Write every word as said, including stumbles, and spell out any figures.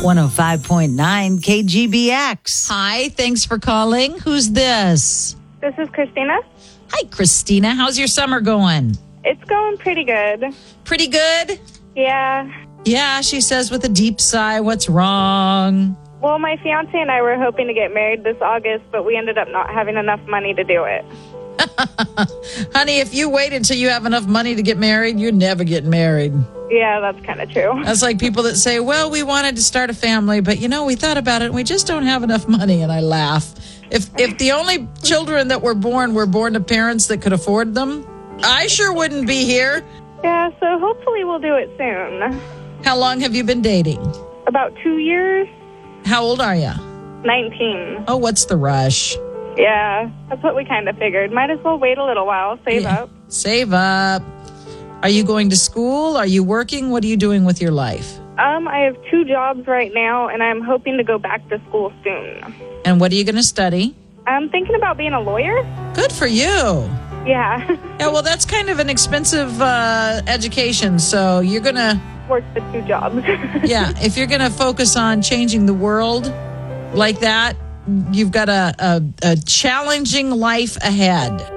one oh five point nine K G B X. Hi, thanks for calling. Who's this? This is Christina. Hi, Christina. How's your summer going? It's going pretty good. Pretty good? Yeah. Yeah, she says with a deep sigh. What's wrong? Well, my fiance and I were hoping to get married this August, but we ended up not having enough money to do it. Honey, if you wait until you have enough money to get married, you're never getting married. Yeah, that's kind of true. That's like people that say, well, we wanted to start a family, but, you know, we thought about it and we just don't have enough money. And I laugh. If if the only children that were born were born to parents that could afford them, I sure wouldn't be here. Yeah, so hopefully we'll do it soon. How long have you been dating? About two years. How old are you? nineteen. Oh, what's the rush? Yeah, that's what we kind of figured. Might as well wait a little while, save Yeah. up. Save up. Are you going to school? Are you working? What are you doing with your life? Um, I have two jobs right now, and I'm hoping to go back to school soon. And what are you going to study? I'm thinking about being a lawyer. Good for you. Yeah. Yeah, well, that's kind of an expensive uh, education, so you're going to... Work the two jobs. Yeah, if you're going to focus on changing the world like that, you've got a, a, a challenging life ahead.